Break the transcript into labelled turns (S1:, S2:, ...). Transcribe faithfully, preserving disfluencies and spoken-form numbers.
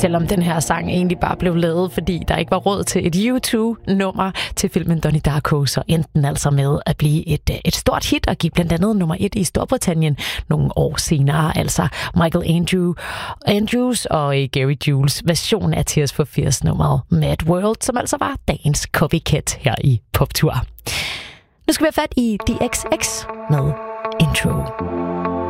S1: Selvom den her sang egentlig bare blev lavet, fordi der ikke var råd til et U to nummer til filmen Donnie Darko, så endte den altså med at blive et, et stort hit og give blandt andet nummer et i Storbritannien nogle år senere. Altså Michael Andrew, Andrews og Gary Jules version af Tears for Fears nummeret Mad World, som altså var dagens copycat her i Poptur. Nu skal vi have fat i The X X med Intro.